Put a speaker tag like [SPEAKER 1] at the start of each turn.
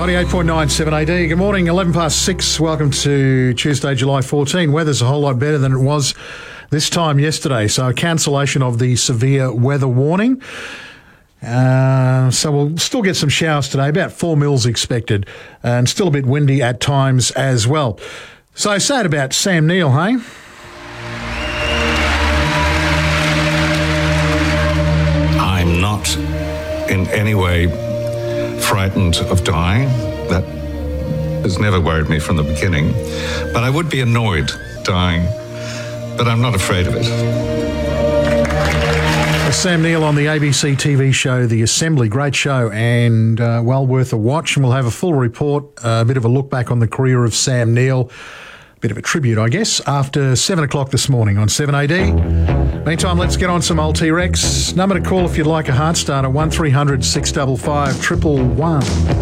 [SPEAKER 1] 98.9 7AD. Good morning, 11 past 6. Welcome to Tuesday, July 14. Weather's a whole lot better than it was this time yesterday. So a cancellation of the severe weather warning. So we'll still get some showers today, about 4 mils expected, and still a bit windy at times as well. So sad about Sam Neill, hey?
[SPEAKER 2] I'm not in any way frightened of dying. That has never worried me from the beginning. But I would be annoyed dying. But I'm not afraid of it.
[SPEAKER 1] Sam Neill on the ABC TV show The Assembly. Great show and well worth a watch. And we'll have a full report, a bit of a look back on the career of Sam Neill. Bit of a tribute, I guess, after 7 o'clock this morning on 7AD. Meantime, let's get on some old T-Rex. Number to call if you'd like a heart starter, 1300 655 111.